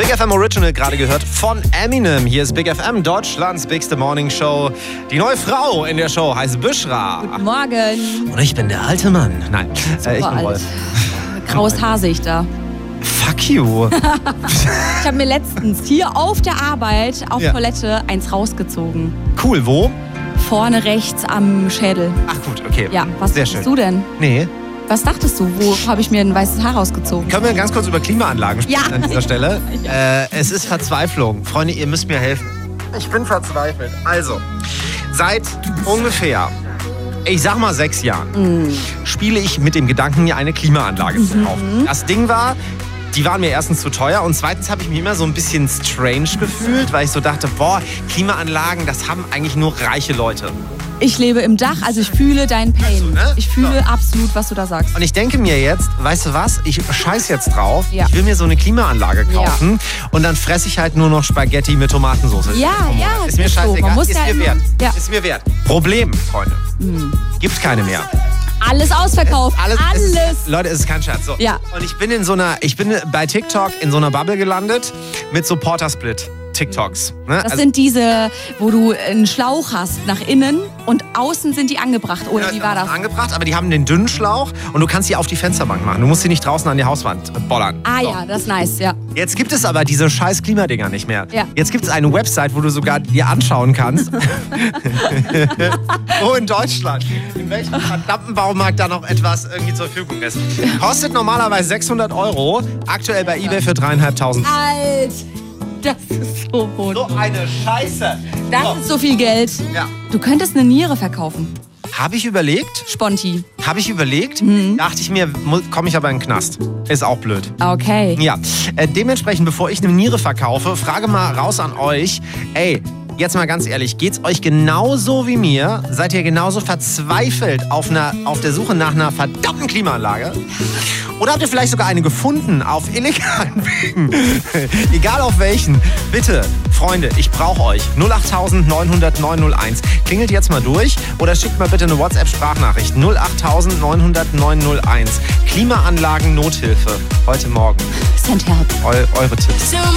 Big FM Original gerade gehört von Eminem. Hier ist Big FM, Deutschlands bigste Morning Show. Die neue Frau in der Show heißt Büschra. Guten Morgen. Und ich bin der alte Mann. Nein, ich bin Rolf. Graues Haar sehe ich da. Fuck you. Ich habe mir letztens hier auf der Arbeit auf Toilette eins rausgezogen. Cool, wo? Vorne rechts am Schädel. Ach gut, okay. Ja, was Sehr dachtest schön. du denn? Nee. Was dachtest du? Wo habe ich mir ein weißes Haar rausgezogen? Können wir ganz kurz über Klimaanlagen sprechen an dieser Stelle? Ja. Es ist Verzweiflung. Freunde, ihr müsst mir helfen. Ich bin verzweifelt. Also, seit ungefähr, ich sag mal 6 Jahren, spiele ich mit dem Gedanken, mir eine Klimaanlage zu kaufen. Das Ding war, die waren mir erstens zu teuer und zweitens habe ich mich immer so ein bisschen strange gefühlt, weil ich so dachte, boah, Klimaanlagen, das haben eigentlich nur reiche Leute. Ich lebe im Dach, also ich fühle deinen Pain. Ne? Ich fühle absolut, was du da sagst. Und ich denke mir jetzt, weißt du was, ich scheiß jetzt drauf, Ja. ich will mir so eine Klimaanlage kaufen und dann fresse ich halt nur noch Spaghetti mit Tomatensauce. Ja, Ist mir ist so. scheißegal, Man muss ist ja mir immer- wert. Ja. Ist mir wert. Problem, Freunde, gibt keine mehr. Alles ausverkauft. Alles. Leute, es ist kein Scherz. So. Ja. Und ich bin bei TikTok in so einer Bubble gelandet mit Supporter-Split. TikToks. Ne? Das sind diese, wo du einen Schlauch hast nach innen und außen sind die angebracht. Oder wie war das? Angebracht, aber die haben den dünnen Schlauch und du kannst sie auf die Fensterbank machen. Du musst sie nicht draußen an die Hauswand bollern. Ah So. ja, das ist nice, ja. Jetzt gibt es aber diese scheiß Klimadinger nicht mehr. Ja. Jetzt gibt es eine Website, wo du sogar dir anschauen kannst, wo in Deutschland, in welchem verdammten Baumarkt da noch etwas irgendwie zur Verfügung ist. Kostet normalerweise 600 €, aktuell bei eBay für 3.500. Alt, das ist so gut. So eine Scheiße. Das ist so viel Geld. Ja. Du könntest eine Niere verkaufen. Habe ich überlegt? Sponti. Dachte ich mir, komme ich aber in den Knast. Ist auch blöd. Okay. Ja, dementsprechend, bevor ich eine Niere verkaufe, frage mal raus an euch, ey, jetzt mal ganz ehrlich, geht's euch genauso wie mir? Seid ihr genauso verzweifelt auf der Suche nach einer verdammten Klimaanlage? Oder habt ihr vielleicht sogar eine gefunden auf illegalen Wegen? Egal auf welchen. Bitte, Freunde, ich brauche euch. 08000 900 901. Klingelt jetzt mal durch oder schickt mal bitte eine WhatsApp-Sprachnachricht. 08000 900 901. Klimaanlagen-Nothilfe. Heute Morgen. Send help. Eure Tipps.